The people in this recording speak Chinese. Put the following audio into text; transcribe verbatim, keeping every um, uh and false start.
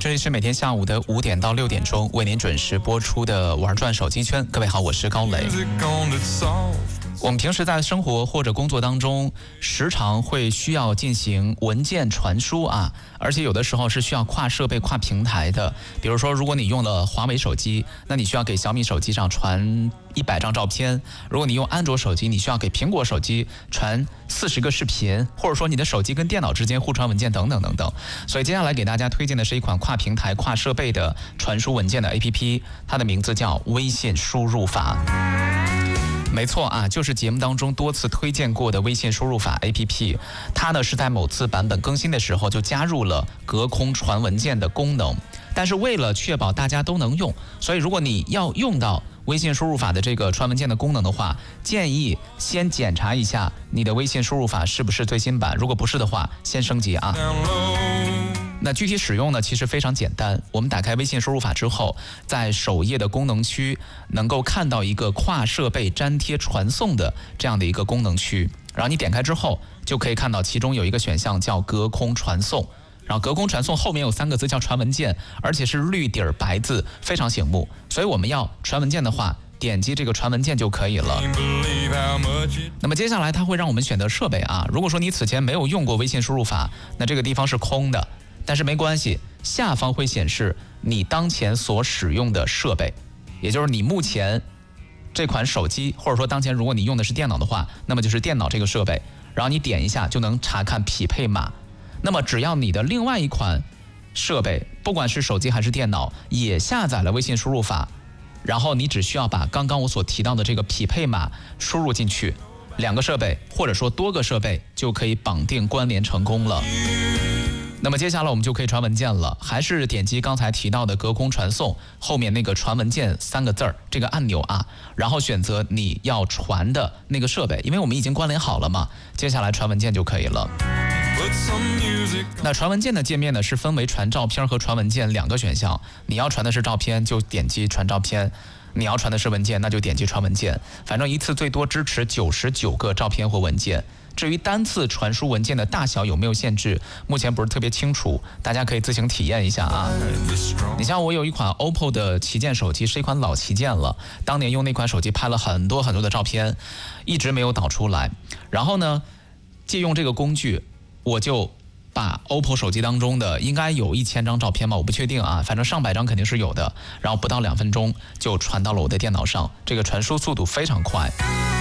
这里是每天下午的五点到六点钟为您准时播出的玩转手机圈。各位好，我是高磊。我们平时在生活或者工作当中，时常会需要进行文件传输啊，而且有的时候是需要跨设备、跨平台的。比如说，如果你用了华为手机，那你需要给小米手机上传一百张照片；如果你用安卓手机，你需要给苹果手机传四十个视频，或者说你的手机跟电脑之间互传文件等等等等。所以接下来给大家推荐的是一款跨平台、跨设备的传输文件的 A P P， 它的名字叫微信输入法。没错啊，就是节目当中多次推荐过的微信输入法 A P P， 它呢是在某次版本更新的时候就加入了隔空传文件的功能。但是为了确保大家都能用，所以如果你要用到微信输入法的这个传文件的功能的话，建议先检查一下你的微信输入法是不是最新版，如果不是的话，先升级啊。那具体使用呢，其实非常简单。我们打开微信输入法之后，在首页的功能区能够看到一个跨设备粘贴传送的这样的一个功能区，然后你点开之后就可以看到其中有一个选项叫隔空传送，然后隔空传送后面有三个字叫传文件，而且是绿底儿白字，非常醒目。所以我们要传文件的话，点击这个传文件就可以了。那么接下来它会让我们选择设备啊。如果说你此前没有用过微信输入法，那这个地方是空的。但是没关系，下方会显示你当前所使用的设备，也就是你目前这款手机，或者说当前如果你用的是电脑的话，那么就是电脑这个设备，然后你点一下就能查看匹配码。那么只要你的另外一款设备，不管是手机还是电脑，也下载了微信输入法，然后你只需要把刚刚我所提到的这个匹配码输入进去，两个设备或者说多个设备就可以绑定关联成功了。那么接下来我们就可以传文件了，还是点击刚才提到的隔空传送后面那个传文件三个字儿这个按钮啊，然后选择你要传的那个设备，因为我们已经关联好了嘛，接下来传文件就可以了。那传文件的界面呢是分为传照片和传文件两个选项，你要传的是照片就点击传照片，你要传的是文件那就点击传文件，反正一次最多支持九十九个照片或文件。至于单次传输文件的大小有没有限制，目前不是特别清楚，大家可以自行体验一下啊。你像我有一款 O P P O 的旗舰手机，是一款老旗舰了，当年用那款手机拍了很多很多的照片，一直没有导出来。然后呢，借用这个工具，我就把 O P P O 手机当中的应该有一千张照片吧，我不确定啊，反正上百张肯定是有的。然后不到两分钟就传到了我的电脑上，这个传输速度非常快。